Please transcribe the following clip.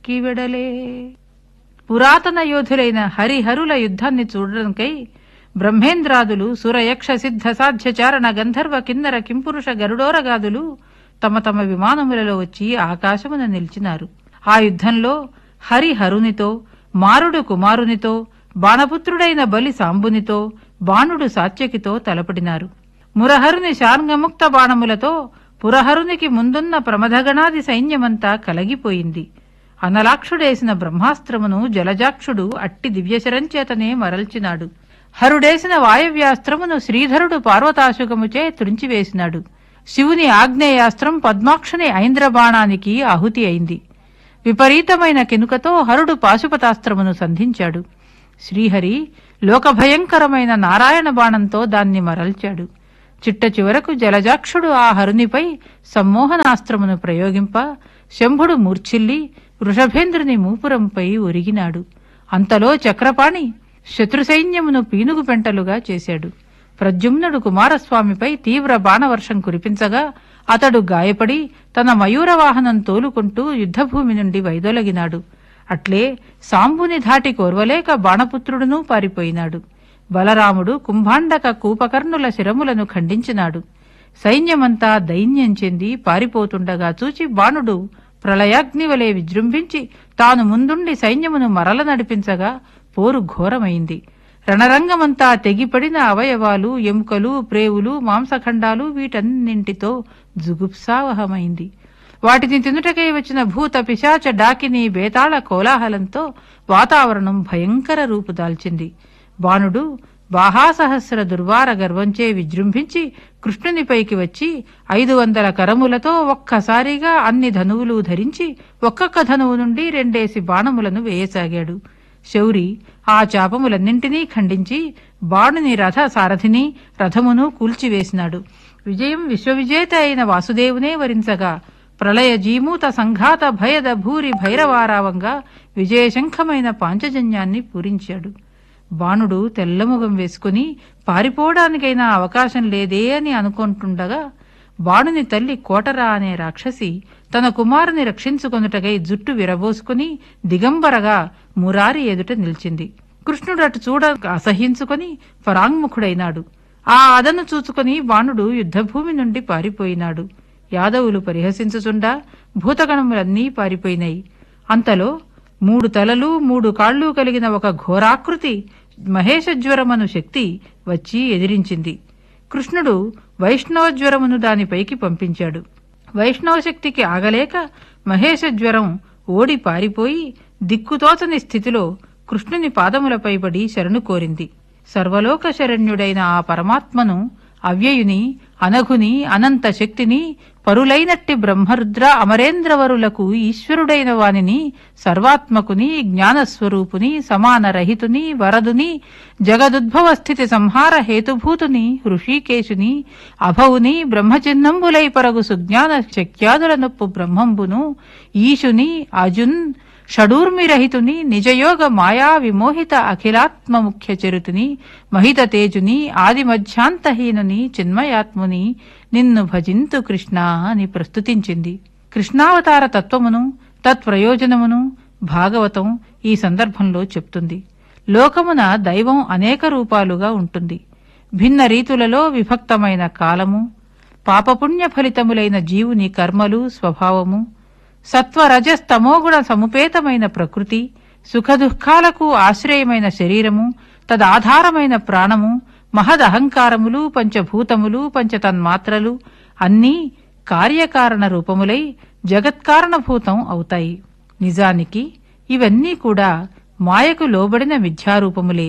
వెనక్కి వెడలే. పురాతన యోధులైన హరిహరుల యుద్ధాన్ని చూడడానికై బ్రహ్మేంద్రాదులు, సురయక్ష సిద్ధ సాధ్య చారణ గంధర్వ కిన్నర కింపురుష గరుడోరగాదులు తమ తమ విమానములలో వచ్చి ఆకాశమున నిలిచినారు. ఆ యుద్ధంలో హరిహరునితో, మారుడు కుమారునితో, బాణపుత్రుడైన బలి సాంబునితో, బాణుడు సాత్యకితో తలపడినారు. మురహరుని శార్ంగముక్త బాణములతో పురహరునికి ముందున్న ప్రమథగణాది సైన్యమంతా కలగిపోయింది. అనలాక్షుడేసిన బ్రహ్మాస్త్రమును జలజాక్షుడు అట్టి దివ్యశరంచేతనే మరల్చినాడు. హరుడేసిన వాయవ్యాస్త్రమును శ్రీధరుడు పార్వతాశుకముచే త్రుంచివేసినాడు. శివుని ఆగ్నేయాస్త్రం పద్మాక్షుని ఐంద్రబాణానికి ఆహుతి అయింది. విపరీతమైన కినుకతో హరుడు పాశుపతాస్త్రమును సంధించాడు. శ్రీహరి లోకభయంకరమైన నారాయణ బాణంతో దాన్ని మరల్చాడు. చిట్ట చివరకు జలజాక్షుడు ఆ హరునిపై సమ్మోహనాస్త్రమును ప్రయోగింప శంభుడు మూర్ఛిల్లి వృషభేంద్రుని మూపురంపై ఒరిగినాడు. అంతలో చక్రపాణి శత్రుసైన్యమును పీనుగు పెంటలుగా చేశాడు. ప్రద్యుమ్నుడు కుమారస్వామిపై తీవ్ర బాణవర్షం కురిపించగా అతడు గాయపడి తన మయూరవాహనం తోలుకుంటూ యుద్ధభూమి నుండి వైదొలగినాడు. అట్లే సాంబుని ధాటి కోర్వలేక బాణపుత్రుడునూ పారిపోయినాడు. బలరాముడు కుంభాండక కూపకర్ణుల శిరములను ఖండించినాడు. సైన్యమంతా దైన్యం చెంది పారిపోతుండగా చూచి బాణుడు ప్రళయాగ్నివలే విజృంభించి తాను ముందుండి సైన్యమును మరల నడిపించగా పోరు ఘోరమైంది. రణరంగమంతా తెగిపడిన అవయవాలు, ఎముకలు, ప్రేవులు, మాంసఖండాలు వీటన్నింటితో జుగుప్సావహమైంది. వాటిని తినుటకై వచ్చిన భూత పిశాచ డాకిని బేతాళ కోలాహలంతో వాతావరణం భయంకర రూపు దాల్చింది. బాణుడు బాహాసహస్ర దుర్వార గర్వంచే విజృంభించి కృష్ణునిపైకి వచ్చి 500 కరములతో ఒక్కసారిగా అన్ని ధనువులు ధరించి ఒక్కొక్క ధనువు నుండి 2 బాణములను వేయసాగాడు. శౌరి ఆ చాపములన్నింటినీ ఖండించి బాణుని రథ సారథిని రథమును కూల్చివేసినాడు. విజయం విశ్వవిజేత అయిన వాసుదేవునే వరించగా ప్రళయ జీమూత సంఘాత భయద భూరి భైరవారావంగా విజయశంఖమైన పాంచజన్యాన్ని పూరించాడు. బాణుడు తెల్లముఖం వేసుకుని పారిపోవడానికైనా అవకాశం లేదే అని అనుకుంటుండగా బాణుని తల్లి కోటరా అనే రాక్షసి తన కుమారుని రక్షించుకొనుటకై జుట్టు విరబోసుకుని దిగంబరగా మురారి ఎదుట నిలిచింది. కృష్ణుడటు చూడ అసహించుకుని పరాంగుముఖుడైనాడు. ఆ అదను చూచుకుని బాణుడు యుద్ధభూమి నుండి పారిపోయినాడు. యాదవులు పరిహసించుచుండా భూతగణములన్నీ పారిపోయినాయి. అంతలో 3 తలలు 3 కాళ్లు కలిగిన ఒక ఘోరాకృతి మహేషజ్వరమను శక్తి వచ్చి ఎదిరించింది. కృష్ణుడు వైష్ణవజ్వరమును దానిపైకి పంపించాడు. వైష్ణవశక్తికి ఆగలేక మహేషజ్వరం ఓడి పారిపోయి దిక్కుతోచని స్థితిలో కృష్ణుని పాదములపై పడి శరణు కోరింది. సర్వలోక శరణ్యుడైన ఆ పరమాత్మను, అవ్యయుని, అనఘుని, అనంత శక్తిని, పరులైనట్టి బ్రహ్మరుద్ర అమరేంద్రవరులకు ఈశ్వరుడైన వానిని, సర్వాత్మకుని, జ్ఞానస్వరూపుని, సమానరహితుని, వరదుని, జగదుద్భవ స్థితి సంహార హేతుభూతుని, ఋషికేశుని, అభవుని, బ్రహ్మచిహ్నంబులై పరగు సుజ్ఞాన శక్యాదుల నొప్పు బ్రహ్మంబును, ఈశుని, అజున్ షడూర్మిరహితుని, నిజయోగ మాయా విమోహిత అఖిలాత్మ ముఖ్య చరితుని, మహిత తేజుని, ఆదిమధ్యాంతహీనుని, చిన్మయాత్ముని, నిన్ను భజింతు కృష్ణ అని ప్రస్తుతించింది. కృష్ణావతార తత్వమును తత్ప్రయోజనమును భాగవతం ఈ సందర్భంలో చెప్తుంది. లోకమున దైవం అనేక రూపాలుగా ఉంటుంది. భిన్న రీతులలో విభక్తమైన కాలము, పాపపుణ్య ఫలితములైన జీవుని కర్మలు, స్వభావము, సత్వరజస్తమోగుణ సముపేతమైన ప్రకృతి, సుఖదుఃఖాలకు ఆశ్రయమైన శరీరము, తదాధారమైన ప్రాణము, మహదహంకారములు, పంచభూతములు, పంచతన్మాత్రలు అన్నీ కార్యకారణ రూపములై జగత్కారణభూతం అవుతాయి. నిజానికి ఇవన్నీ కూడా మాయకు లోబడిన మిథ్యారూపములే.